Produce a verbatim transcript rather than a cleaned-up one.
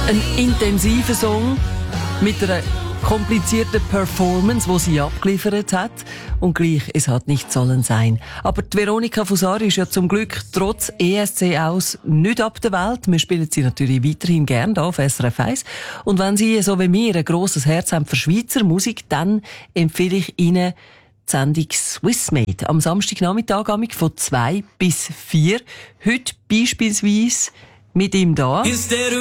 Ein intensiver Song mit einer komplizierten Performance, die sie abgeliefert hat. Und gleich, es hat nicht sollen sein. Aber die Veronika Fusari ist ja zum Glück trotz E S C aus nicht ab der Welt. Wir spielen sie natürlich weiterhin gern hier auf S R F eins. Und wenn Sie, so wie mir, ein grosses Herz haben für Schweizer Musik, dann empfehle ich Ihnen die Sendung Swissmade am Samstagnachmittag von zwei bis vier. Heute beispielsweise mit ihm da.